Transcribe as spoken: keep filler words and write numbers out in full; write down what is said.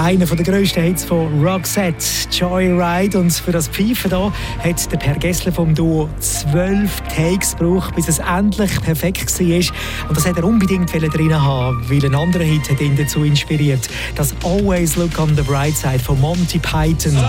einer der grössten Hits von Roxette, Joyride. Und für das Pfeifen hier hat der Per Gessler vom Duo zwölf Takes gebraucht, bis es endlich perfekt war. Und das hat er unbedingt drin haben, weil ein anderer Hit hat ihn dazu inspiriert. Das Always Look on the Bright Side von Monty Python.